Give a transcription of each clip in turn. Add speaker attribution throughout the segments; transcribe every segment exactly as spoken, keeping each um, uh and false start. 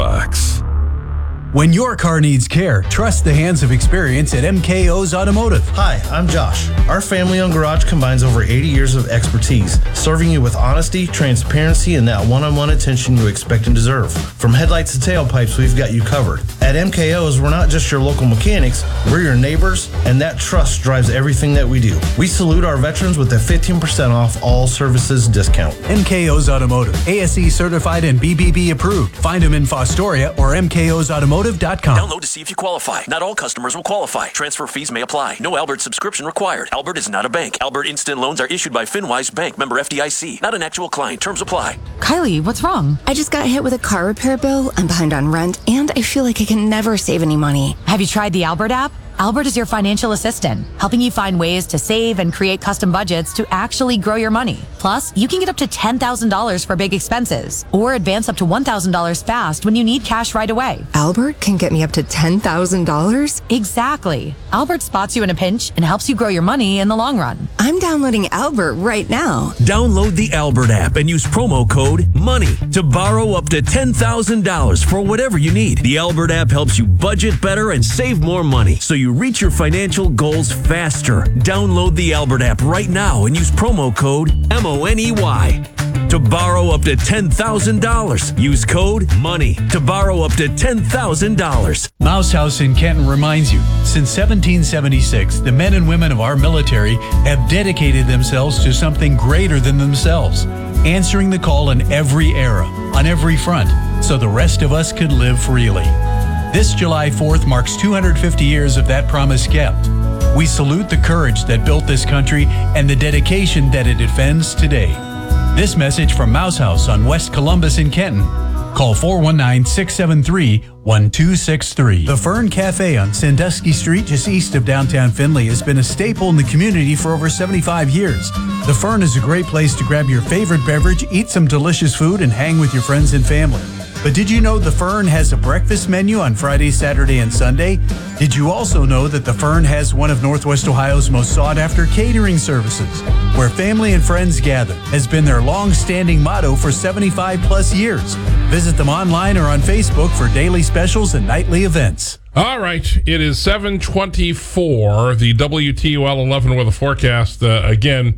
Speaker 1: Fox.
Speaker 2: When your car needs care, trust the hands of experience at M K O's Automotive.
Speaker 3: Hi, I'm Josh. Our family-owned garage combines over eighty years of expertise, serving you with honesty, transparency, and that one-on-one attention you expect and deserve. From headlights to tailpipes, we've got you covered. At M K O's, we're not just your local mechanics, we're your neighbors, and that trust drives everything that we do. We salute our veterans with a fifteen percent off all services discount.
Speaker 2: M K O's Automotive, A S E certified and B B B approved. Find them in Fostoria or M K O's Automotive dot com.
Speaker 4: Download to see if you qualify. Not all customers will qualify. Transfer fees may apply. No Albert subscription required. Albert is not a bank. Albert Instant Loans are issued by FinWise Bank, member F D I C. Not an actual client. Terms apply.
Speaker 5: Kylie, what's wrong?
Speaker 6: I just got hit with a car repair bill. I'm behind on rent, and I feel like I can never save any money.
Speaker 5: Have you tried the Albert app? Albert is your financial assistant, helping you find ways to save and create custom budgets to actually grow your money. Plus, you can get up to ten thousand dollars for big expenses or advance up to one thousand dollars fast when you need cash right away.
Speaker 6: Albert can get me up to ten thousand dollars?
Speaker 5: Exactly. Albert spots you in a pinch and helps you grow your money in the long run.
Speaker 6: I'm downloading Albert right now.
Speaker 1: Download the Albert app and use promo code MONEY to borrow up to ten thousand dollars for whatever you need. The Albert app helps you budget better and save more money so you reach your financial goals faster. Download the Albert app right now and use promo code M O N E Y to borrow up to ten thousand dollars. Use code MONEY to borrow up to ten thousand dollars.
Speaker 2: Mouse House in Kenton reminds you, since seventeen seventy-six, the men and women of our military have dedicated themselves to something greater than themselves, answering the call in every era, on every front, so the rest of us could live freely. This July fourth marks two hundred fifty years of that promise kept. We salute the courage that built this country and the dedication that it defends today. This message from Mouse House on West Columbus in Kenton. Call four one nine, six seven three, one two six three. The Fern Cafe on Sandusky Street, just east of downtown Findlay, has been a staple in the community for over seventy-five years. The Fern is a great place to grab your favorite beverage, eat some delicious food, and hang with your friends and family. But did you know the Fern has a breakfast menu on Friday, Saturday, and Sunday? Did you also know that the Fern has one of Northwest Ohio's most sought-after catering services, where family and friends gather, has been their long-standing motto for seventy-five plus years. Visit them online or on Facebook for daily specials and nightly events.
Speaker 7: All right, it is seven twenty-four, the W T O L eleven weather forecast. Uh, again,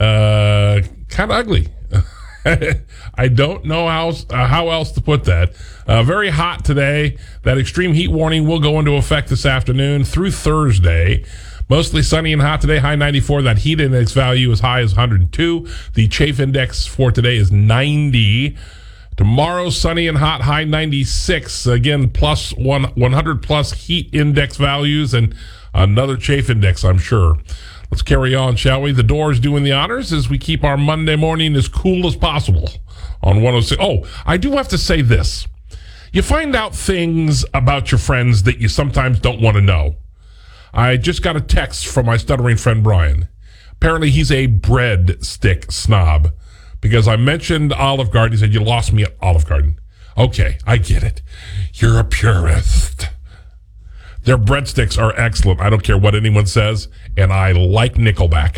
Speaker 7: uh, kind of ugly. I don't know how uh, how else to put that. Uh, very hot today. That extreme heat warning will go into effect this afternoon through Thursday. Mostly sunny and hot today, high ninety-four. That heat index value as high as one hundred two. The chafe index for today is ninety. Tomorrow, sunny and hot, high ninety-six. Again, plus one, one hundred plus heat index values and another chafe index, I'm sure. Let's carry on, shall we? The Doors doing the honors as we keep our Monday morning as cool as possible on one oh six. Oh, I do have to say this. You find out things about your friends that you sometimes don't want to know. I just got a text from my stuttering friend Brian. Apparently he's a breadstick snob because I mentioned Olive Garden. He said, you lost me at Olive Garden. Okay, I get it. You're a purist. Their breadsticks are excellent. I don't care what anyone says, and I like Nickelback.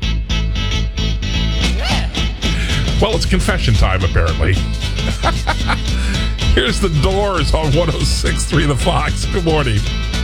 Speaker 7: Well, it's confession time, apparently. Here's the Doors on one oh six point three The Fox. Good morning.